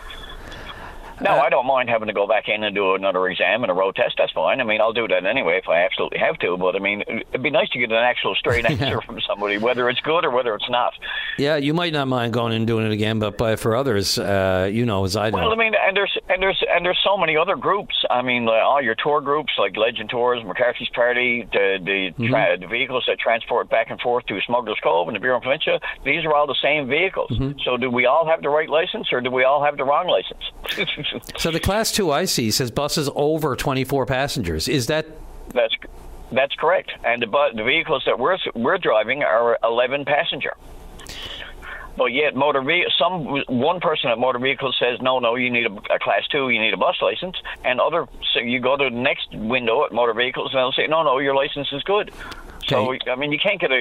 No, I don't mind having to go back in and do another exam and a road test. That's fine. I mean, I'll do that anyway if I absolutely have to. But, I mean, it'd be nice to get an actual straight answer from somebody, whether it's good or whether it's not. Yeah, you might not mind going and doing it again, but for others, as I do. Well, I mean, and there's so many other groups. I mean, all your tour groups like Legend Tours, McCarthy's Party, the vehicles that transport back and forth to Smuggler's Cove and the Bureau of Provincia, these are all the same vehicles. Mm-hmm. So do we all have the right license or do we all have the wrong license? So the Class 2 I see says buses over 24 passengers. Is that... That's correct. And the vehicles that we're driving are 11 passenger. But yet one person at Motor Vehicles says, no, you need a Class 2, you need a bus license. And so you go to the next window at Motor Vehicles and they'll say, no, your license is good. So, I mean, you can't get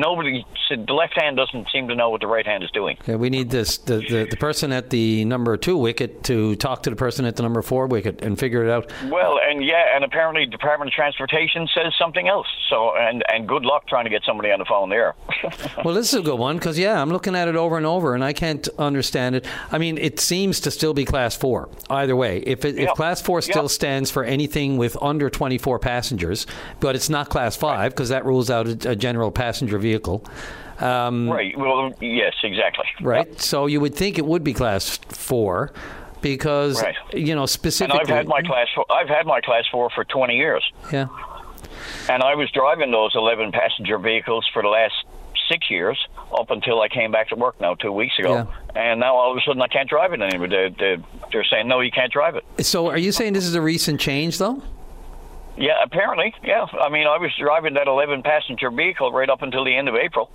the left hand doesn't seem to know what the right hand is doing. Okay, we need the person at the number 2 wicket to talk to the person at the number 4 wicket and figure it out. Well, and apparently Department of Transportation says something else. So, and good luck trying to get somebody on the phone there. Well, this is a good one because, I'm looking at it over and over and I can't understand it. I mean, it seems to still be Class 4 either way. If Class 4 still stands for anything with under 24 passengers, but it's not Class 5 because that rules out a general passenger vehicle. Right. Well, yes, exactly. Right. Yep. So you would think it would be Class 4 because, specifically... And I've had my Class 4 for 20 years. Yeah. And I was driving those 11 passenger vehicles for the last 6 years up until I came back to work now 2 weeks ago. Yeah. And now all of a sudden I can't drive it anymore. They're saying, no, you can't drive it. So are you saying this is a recent change, though? Yeah, apparently, yeah. I mean, I was driving that 11-passenger vehicle right up until the end of April.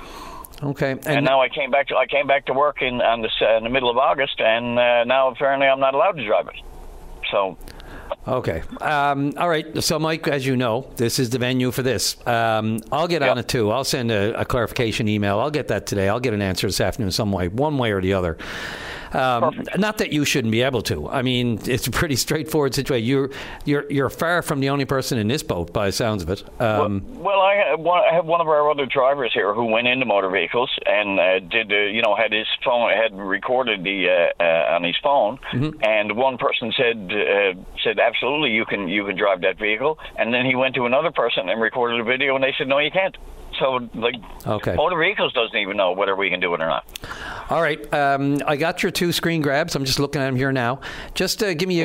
Okay. And now I came back to work in the middle of August, and now apparently I'm not allowed to drive it. So. Okay. All right. So, Mike, as you know, this is the venue for this. I'll get on it too. I'll send a clarification email. I'll get that today. I'll get an answer this afternoon some way, one way or the other. Not that you shouldn't be able to. I mean, it's a pretty straightforward situation. You're far from the only person in this boat, by the sounds of it. Well, I have one of our other drivers here who went into Motor Vehicles and had his phone, had recorded on his phone, mm-hmm. and one person said absolutely you can drive that vehicle, and then he went to another person and recorded a video, and they said no, you can't. So, Motor Vehicles doesn't even know whether we can do it or not. All right. I got your 2 screen grabs. I'm just looking at them here now. Just give me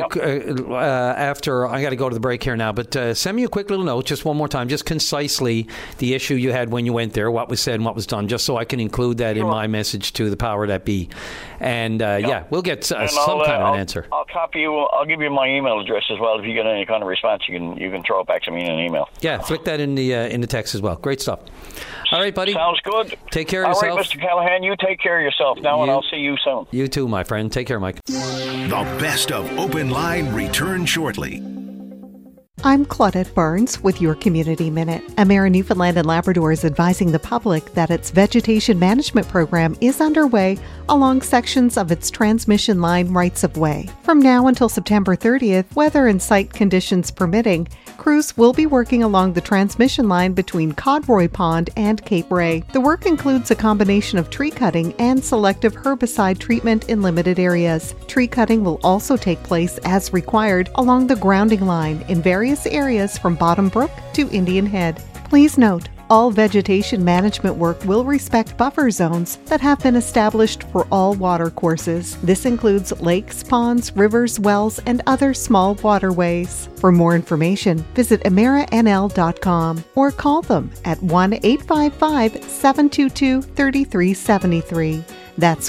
after I got to go to the break here now, but send me a quick little note, just one more time, just concisely the issue you had when you went there, what was said and what was done, just so I can include that in my message to the power that be. And we'll get some kind of an answer. I'll copy you. I'll give you my email address as well. If you get any kind of response, you can throw it back to me in an email. Yeah, flick that in the text as well. Great stuff. All right, buddy. Sounds good. Take care of yourself. All right, Mr. Callahan, you take care of yourself now, and I'll see you soon. You too, my friend. Take care, Mike. The best of Open Line returns shortly. I'm Claudette Barnes with your Community Minute. Emera Newfoundland and Labrador is advising the public that its vegetation management program is underway along sections of its transmission line rights-of-way. From now until September 30th, weather and site conditions permitting, crews will be working along the transmission line between Codroy Pond and Cape Ray. The work includes a combination of tree cutting and selective herbicide treatment in limited areas. Tree cutting will also take place as required along the grounding line in various areas from Bottom Brook to Indian Head. Please note, all vegetation management work will respect buffer zones that have been established for all water courses. This includes lakes, ponds, rivers, wells, and other small waterways. For more information, visit emeranl.com or call them at 1-855-722-3373. That's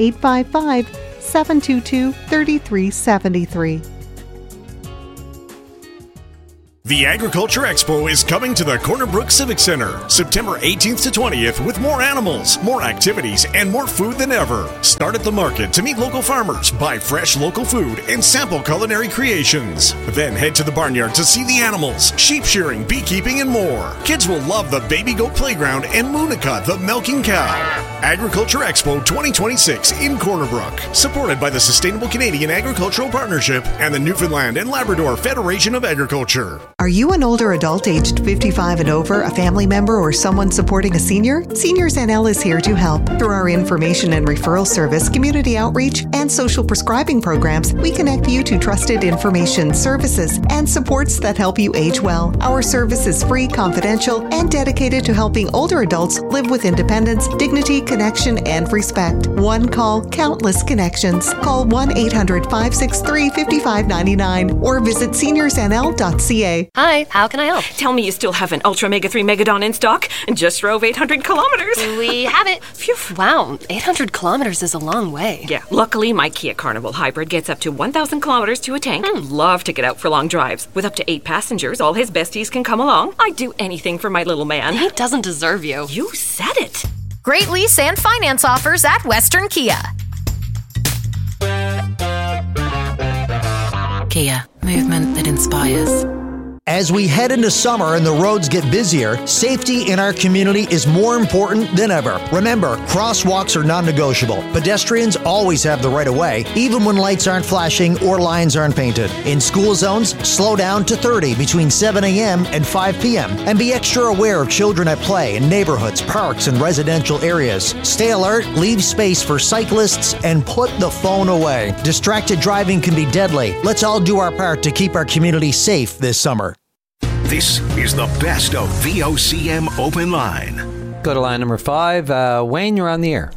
1-855-722-3373. The Agriculture Expo is coming to the Corner Brook Civic Center September 18th to 20th with more animals, more activities, and more food than ever. Start at the market to meet local farmers, buy fresh local food, and sample culinary creations. Then head to the barnyard to see the animals, sheep shearing, beekeeping, and more. Kids will love the Baby Goat Playground and Moonica, the milking cow. Agriculture Expo 2026 in Corner Brook, supported by the Sustainable Canadian Agricultural Partnership and the Newfoundland and Labrador Federation of Agriculture. Are you an older adult aged 55 and over, a family member, or someone supporting a senior? Seniors NL is here to help. Through our information and referral service, community outreach, and social prescribing programs, we connect you to trusted information, services, and supports that help you age well. Our service is free, confidential, and dedicated to helping older adults live with independence, dignity, connection, and respect. One call, countless connections. Call 1-800-563-5599 or visit seniorsnl.ca. Hi, how can I help? Tell me you still have an Ultra Mega 3 Megadon in stock and just drove 800 kilometers. We have it. Phew. Wow, 800 kilometers is a long way. Yeah, luckily my Kia Carnival Hybrid gets up to 1,000 kilometers to a tank. Love to get out for long drives. With up to 8 passengers, all his besties can come along. I'd do anything for my little man. He doesn't deserve you. You said it. Great lease and finance offers at Western Kia. Kia, movement that inspires. As we head into summer and the roads get busier, safety in our community is more important than ever. Remember, crosswalks are non-negotiable. Pedestrians always have the right of way, even when lights aren't flashing or lines aren't painted. In school zones, slow down to 30 between 7 a.m. and 5 p.m. And be extra aware of children at play in neighborhoods, parks, and residential areas. Stay alert, leave space for cyclists, and put the phone away. Distracted driving can be deadly. Let's all do our part to keep our community safe this summer. This is the best of VOCM Open Line. Go to line number 5. Wayne, you're on the air.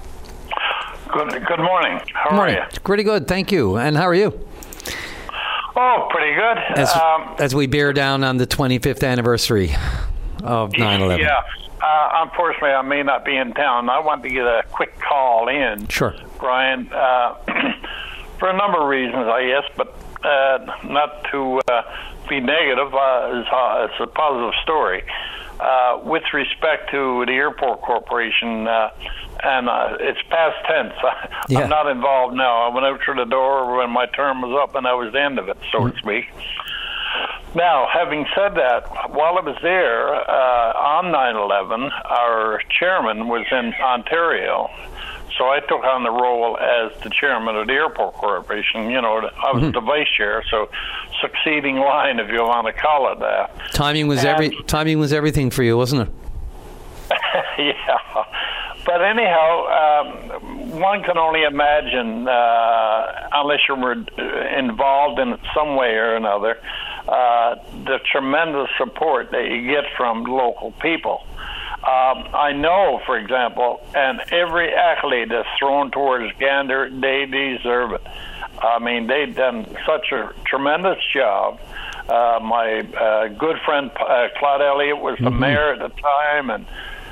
Good morning. How are you? Pretty good, thank you. And how are you? Oh, pretty good. As we bear down on the 25th anniversary of 9/11. Yeah. Unfortunately, I may not be in town. I want to get a quick call in. Sure. Brian, for a number of reasons, I guess, but not to be negative, it's a positive story. With respect to the airport corporation, and it's past tense. I'm not involved now. I went out through the door when my term was up, and that was the end of it, so to speak. Now, having said that, while I was there on 9/11, our chairman was in Ontario. So I took on the role as the chairman of the airport corporation. You know, I was the vice chair, so succeeding line, if you want to call it that. Timing was everything for you, wasn't it? Yeah. But anyhow, one can only imagine, unless you were involved in it some way or another, the tremendous support that you get from local people. I know, for example, and every accolade that's thrown towards Gander, they deserve it. I mean, they've done such a tremendous job. My good friend Claude Elliott was the mayor at the time, and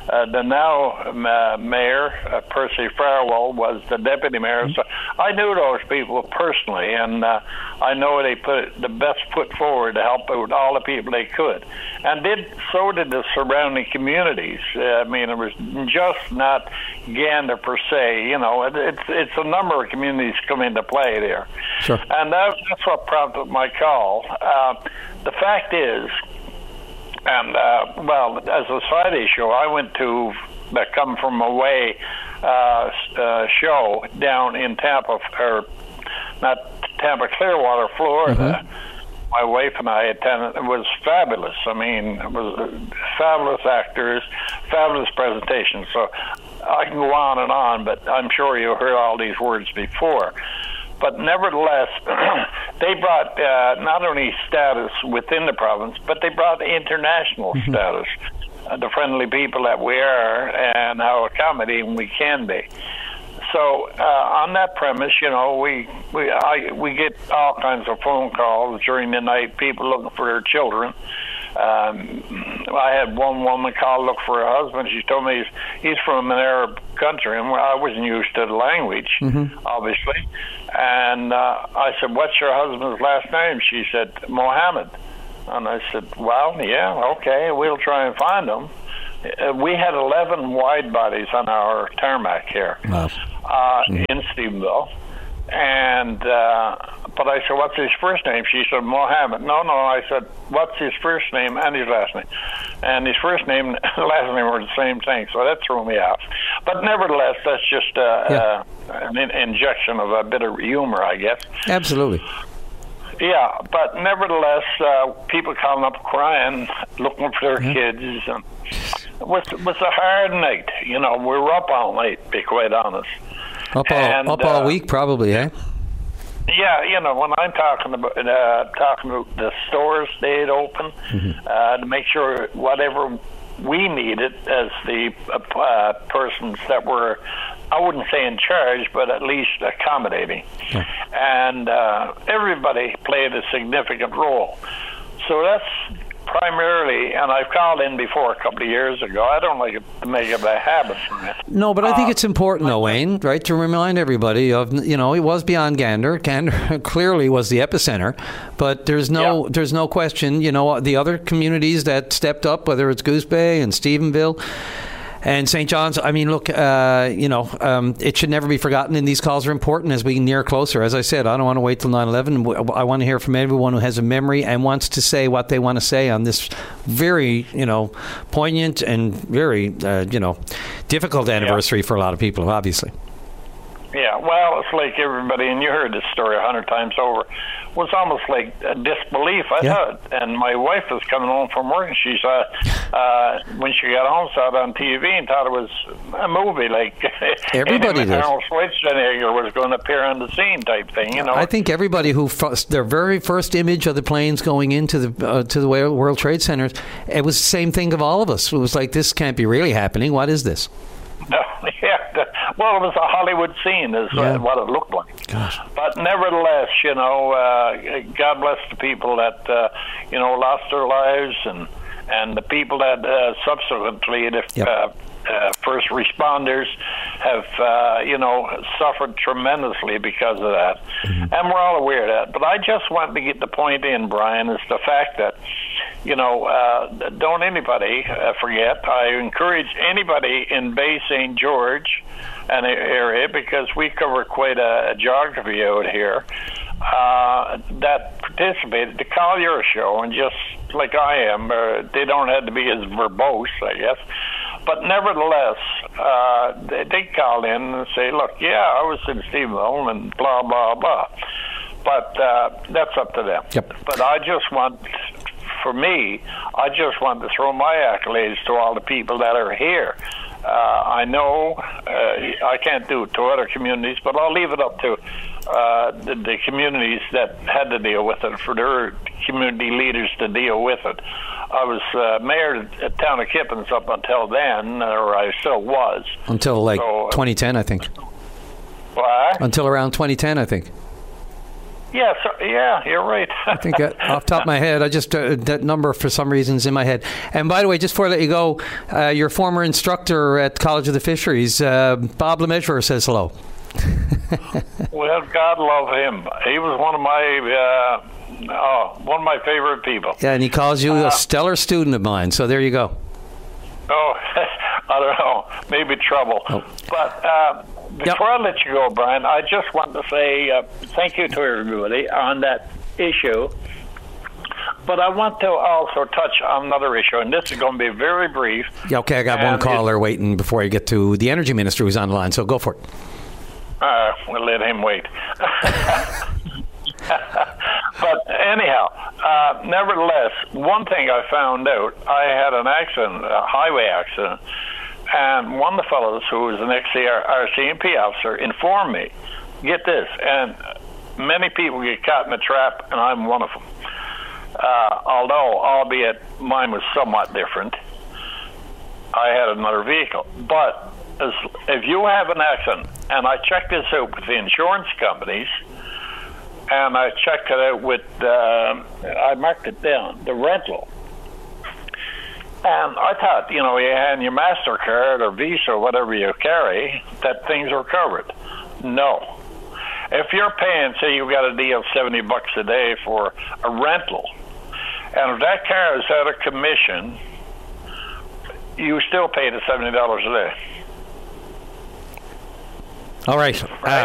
The now mayor, Percy Farwell, was the deputy mayor. So I knew those people personally, and I know they put the best foot forward to help out all the people they could, and so did the surrounding communities. I mean, it was just not Gander per se. You know, it's a number of communities come into play there, sure. And that's what prompted my call. The fact is, and well, as a side issue, I went to come from away show down in Tampa, or not Tampa, Clearwater, Florida. Mm-hmm. My wife and I attended. It was fabulous. I mean, it was fabulous actors, fabulous presentation. So I can go on, but I'm sure you heard all these words before. But nevertheless, they brought not only status within the province, but they brought international status. The friendly people that we are, and how accommodating we can be. So on that premise, you know, we get all kinds of phone calls during the night. People looking for their children. I had one woman call look for her husband. She told me he's from an Arab country, and I wasn't used to the language, obviously. And I said, "What's your husband's last name?" She said, "Mohammed." And I said, "Well, yeah, okay, we'll try and find him." We had 11 wide bodies on our tarmac here in Stephenville. And but I said, "What's his first name?" She said, "Mohammed." No, I said, "What's his first name and his last name?" And his first name and last name were the same thing, so that threw me off. But nevertheless, that's just an injection of a bit of humor, I guess. Absolutely. Yeah, but nevertheless, people calling up crying, looking for their kids. And it was a hard night. You know, we were up all night, to be quite honest. Up all week, probably, eh? Yeah, you know, when I'm talking about the stores stayed open to make sure whatever we needed as the persons that were, I wouldn't say in charge, but at least accommodating. Yeah. And everybody played a significant role. So that's primarily, and I've called in before a couple of years ago. I don't like it to make it a habit for me. No, but I think it's important, though, Wayne, right, to remind everybody of, you know, it was beyond Gander. Gander clearly was the epicenter, but there's no question, you know, the other communities that stepped up, whether it's Goose Bay and Stephenville and St. John's, I mean, look, it should never be forgotten, and these calls are important as we near closer. As I said, I don't want to wait till 9/11. I want to hear from everyone who has a memory and wants to say what they want to say on this very, you know, poignant and very, difficult anniversary for a lot of people, obviously. Yeah, well, it's like everybody, and you heard this story 100 times over, was almost like a disbelief. I thought, and my wife was coming home from work, and she saw, when she got home, saw it on TV and thought it was a movie, like everybody did. Arnold Schwarzenegger was going to appear on the scene type thing, you know. I think everybody their very first image of the planes going into the World Trade Center, it was the same thing of all of us. It was like, this can't be really happening. What is this? Well, it was a Hollywood scene, is what it looked like. Gosh. But nevertheless, you know, God bless the people that lost their lives, and the people that subsequently, the first responders, have suffered tremendously because of that, and we're all aware of that. But I just want to get the point in, Brian, is the fact that, don't anybody forget. I encourage anybody in Bay St. George and the area, because we cover quite a geography out here, that participated, to call your show, and just like I am, they don't have to be as verbose, I guess. But nevertheless, they call in and say, "Look, I was in Stephenville," and blah, blah, blah. But that's up to them. Yep. But I just want to throw my accolades to all the people that are here. I know I can't do it to other communities, but I'll leave it up to the communities that had to deal with it, for their community leaders to deal with it. I was mayor at town of Kippens up until then, or I still was. Until 2010, I think. What? Until around 2010, I think. Yeah, you're right. I think off the top of my head, I just that number for some reason is in my head. And by the way, just before I let you go, your former instructor at College of the Fisheries, Bob LeMessurier, says hello. Well, God love him. He was one of my favorite people. Yeah, and he calls you a stellar student of mine. So there you go. Oh, I don't know, maybe trouble. Oh. But before I let you go, Brian, I just want to say thank you to everybody on that issue. But I want to also touch on another issue, and this is going to be very brief. Yeah, okay, I got one caller waiting before you get to the energy minister who's on the line, so go for it. We'll let him wait. But anyhow, nevertheless, one thing I found out, I had an accident, a highway accident, and one of the fellows who was an ex-RCMP officer informed me, get this, and many people get caught in a trap, and I'm one of them. Although, albeit mine was somewhat different, I had another vehicle. But if you have an accident, and I checked this out with the insurance companies, and I checked it out with, I marked it down, the rental. And I thought, you had your MasterCard or Visa or whatever you carry, that things are covered. No. If you're paying, say you got a deal of $70 a day for a rental, and if that car is out of commission, you still pay the $70 a day. All right.